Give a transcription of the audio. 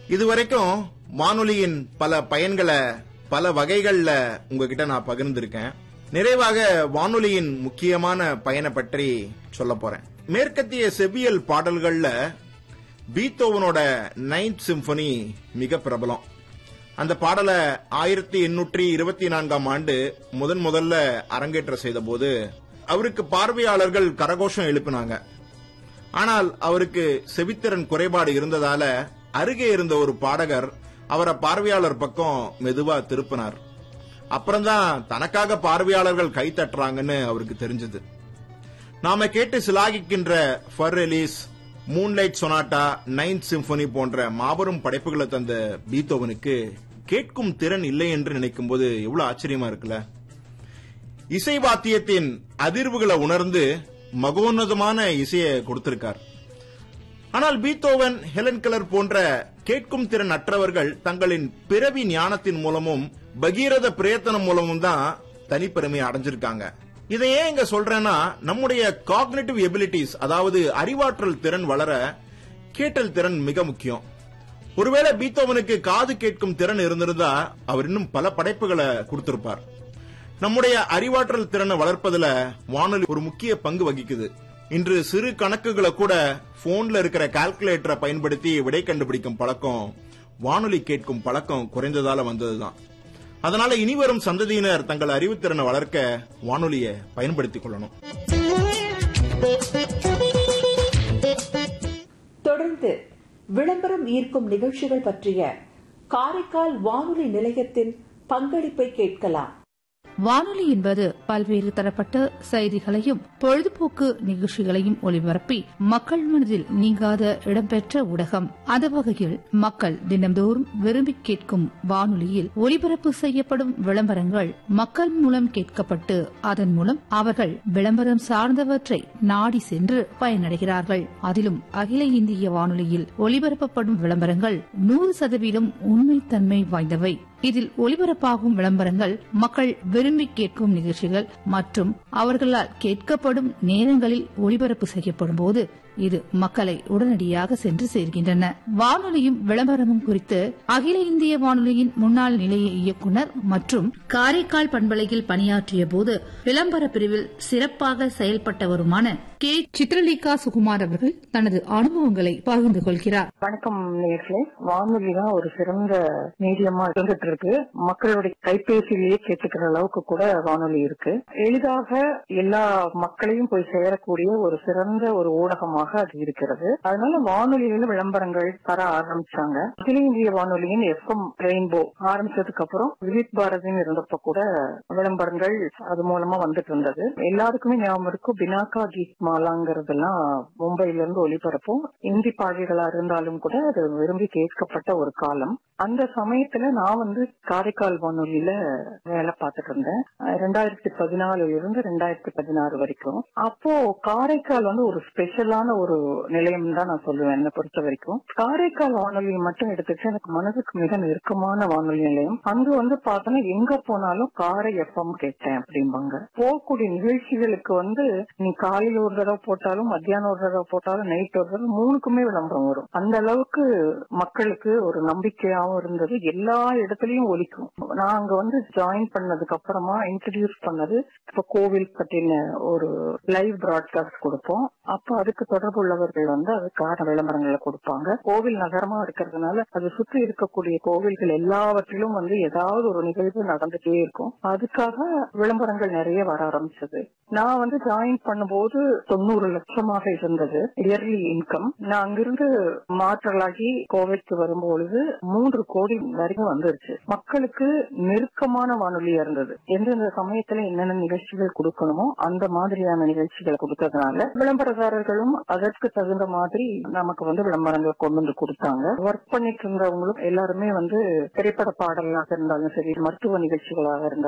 இதுவரைக்கும் வானொலியின் பல பயன்களை பல வகைகள்ல உங்ககிட்ட நான் பகிர்ந்திருக்கேன். நிறைவாக வானொலியின் முக்கியமான பயனை பற்றி சொல்ல போறேன். மேற்கத்திய செவ்வியல் பாடல்கள்ல பீத்தோவனோட 9th சிம்பனி மிக பிரபலம். அந்த பாடலை 1824ஆம் ஆண்டு முதல்ல அரங்கேற்ற செய்த போது அவருக்கு பார்வையாளர்கள் கரகோஷம் எழுப்பினாங்க. ஆனால் அவருக்கு செவித்திறன் குறைபாடு இருந்ததால அருகே இருந்த ஒரு பாடகர் அவரை பார்வையாளர் பக்கம் மெதுவா திருப்பினார். அப்புறம்தான் தனக்காக பார்வையாளர்கள் கை தட்டுறாங்கன்னு அவருக்கு தெரிஞ்சது. நாம கேட்டு சிலாகிக்கின்ற ஃபர் Ellis, moonlight sonata, 9th symphony போன்ற மாபெரும் படைப்புகளை தந்த பீத்தோவனுக்கு கேட்கும் திறன் இல்லை என்று நினைக்கும் போது எவ்வளவு ஆச்சரியமா இருக்குல்ல. இசை வாத்தியத்தின் அதிர்வுகளை உணர்ந்து மகோன்னதமான இசையை கொடுத்திருக்கார். ஆனால் பீத்தோவன், ஹெலன் கெல்லர் போன்ற கேட்கும் திறன் அற்றவர்கள் தங்களின் பிறவி ஞானத்தின் மூலமும் பகீரத பிரயத்தனம் மூலமும் தான் தனிப்பெருமையை அடைஞ்சிருக்காங்க. இதை ஏன் இங்க சொல்றேன்னா, நம்முடைய காக்னிட்டிவ் எபிலிட்டிஸ், அதாவது அறிவாற்றல் திறன் வளர கேட்டல் திறன் மிக முக்கியம். ஒருவேளை பீத்தோவனுக்கு காது கேட்கும் திறன் இருந்திருந்தா அவர் இன்னும் பல படைப்புகளை கொடுத்திருப்பார். நம்முடைய அறிவாற்றல் திறனை வளர்ப்பதுல வானொலி ஒரு முக்கிய பங்கு வகிக்குது. இன்று சிறு கணக்குகளை கூட போன்ல இருக்கிற கால்குலேட்டரை பயன்படுத்தி விடை கண்டுபிடிக்கும் பழக்கம், வானொலி கேட்கும் பழக்கம் குறைந்ததால வந்ததுதான். அதனால இனிவரும் சந்ததியினர் தங்கள் அறிவுத்திறனை வளர்க்க வானொலியை பயன்படுத்திக் கொள்ளணும். தொடர்ந்து விளம்பரம் ஈர்க்கும் நிகழ்ச்சிகள் பற்றிய காரைக்கால் வானொலி நிலையத்தின் பங்களிப்பை கேட்கலாம். வானொலி என்பது பல்வேறு தரப்பட்ட செய்திகளையும் பொழுதுபோக்கு நிகழ்ச்சிகளையும் ஒலிபரப்பி மக்கள் மனதில் நீங்காத இடம்பெற்ற ஊடகம். அந்த வகையில் மக்கள் தினந்தோறும் விரும்பி கேட்கும் வானொலியில் ஒலிபரப்பு செய்யப்படும் விளம்பரங்கள் மக்கள் மூலம் கேட்கப்பட்டு அதன் மூலம் அவர்கள் விளம்பரம் சார்ந்தவற்றை நாடி சென்று பயனடைகிறார்கள். அதிலும் அகில இந்திய வானொலியில் ஒலிபரப்பப்படும் விளம்பரங்கள் 100% உண்மைத்தன்மை வாய்ந்தவை. இதில் ஒலிபரப்பாகும் விளம்பரங்கள் மக்கள் விரும்பி கேட்கும் நிகழ்ச்சிகள் மற்றும் அவர்களால் கேட்கப்படும் நேரங்களில் ஒலிபரப்பு செய்யப்படும் போது இது மக்களை உடனடியாக சென்று சேர்கின்றன. வானொலியும் விளம்பரமும் குறித்து அகில இந்திய வானொலியின் முன்னாள் நிலைய இயக்குநர் மற்றும் காரைக்கால் பண்பலையில் பணியாற்றிய போது விளம்பர பிரிவில் சிறப்பாக செயல்பட்டவருமான கே. சித்ரலேகா சுகுமார் அவர்கள் தனது அனுபவங்களை பகிர்ந்து கொள்கிறார். வணக்கம் நேயர்களே. வானொலி தான் ஒரு சிறந்த மீடியமா இருந்துட்டு இருக்கு. மக்களுடைய கைபேசியிலேயே கேட்டுக்கிற அளவுக்கு கூட வானொலி இருக்கு. எளிதாக எல்லா மக்களையும் போய் சேரக்கூடிய ஒரு சிறந்த ஒரு ஊடகமாக அது இருக்கிறது. அதனால வானொலியில விளம்பரங்கள் தர ஆரம்பிச்சாங்க. அகில இந்திய வானொலியின் FM ரெயின்போ ஆரம்பிச்சதுக்கு அப்புறம் விவித் பாரதின்னு இருந்தப்ப கூட விளம்பரங்கள் அது மூலமா வந்துட்டு இருந்தது. எல்லாருக்குமே ஞாபகம் இருக்கும், பினாக்கா கீத் மாலாங்கிறதெல்லாம் மும்பையில இருந்து ஒலிபரப்பும். இந்தி பாடல்களா இருந்தாலும் கூட அது விரும்பி கேட்கப்பட்ட ஒரு காலம். அந்த சமயத்துல நான் காரைக்கால் வானொலியில வேலை பார்த்துட்டு இருந்தேன். 2014 இருந்து 2016 வரைக்கும். அப்போ காரைக்கால் ஒரு ஸ்பெஷலான ஒரு நிலையம் தான் நான் சொல்லுவேன். என்னை பொறுத்த வரைக்கும் காரைக்கால் வானொலி மட்டும் எடுத்துச்சு எனக்கு மனதுக்கு மிக நெருக்கமான வானொலி நிலையம். அங்க பார்த்தோன்னா எங்க போனாலும் காரை FM கேட்டேன் அப்படிம்பாங்க. போகக்கூடிய நிகழ்ச்சிகளுக்கு நீ காலையில ஒரு தடவை போட்டாலும், மத்தியானம் ஒரு தடவை போட்டாலும், நைட் ஒரு தடவை, 3க்குமே விளம்பரம் வரும். அந்த அளவுக்கு மக்களுக்கு ஒரு நம்பிக்கையாவும் இருந்தது. எல்லா இடத்துலயும் ஒலிக்கும். நான் அங்க ஜாயின் பண்ணதுக்கு அப்புறமா இன்ட்ரடியூஸ் பண்ணது இப்ப கோவில் பத்தின ஒரு லைவ் பிராட்காஸ்ட் கொடுப்போம். அப்ப அதுக்கு தொடர்பு உள்ளவர்கள் அதுக்கான விளம்பரங்களை கொடுப்பாங்க. கோவில் நகரமா இருக்கிறதுனால அது சுற்றி இருக்கக்கூடிய கோவில்கள் எல்லாவற்றிலும் ஏதாவது ஒரு நிகழ்வு நடந்துட்டே இருக்கும். அதுக்காக விளம்பரங்கள் நிறைய வர ஆரம்பிச்சது. நான் ஜாயின் பண்ணும்போது 90 லட்சமாக இருந்தது இயர்லி இன்கம். நான் அங்கிருந்து மாற்றலாகி கோவைக்கு வரும்பொழுது 3 கோடி வரைக்கும் வந்துருச்சு. மக்களுக்கு நெருக்கமான வானொலியா இருந்தது. எந்தெந்த சமயத்துல என்னென்ன நிகழ்ச்சிகள் கொடுக்கணுமோ அந்த மாதிரியான நிகழ்ச்சிகளை கொடுத்ததுனால விளம்பரதாரர்களும் அதற்கு தகுந்த மாதிரி நமக்கு விளம்பரங்களை கொண்டு கொடுத்தாங்க. ஒர்க் பண்ணிட்டு இருந்தவங்களும் எல்லாருமே திரைப்பட பாடலாக இருந்தாலும் சரி, மருத்துவ நிகழ்ச்சிகளாக இருந்தாலும்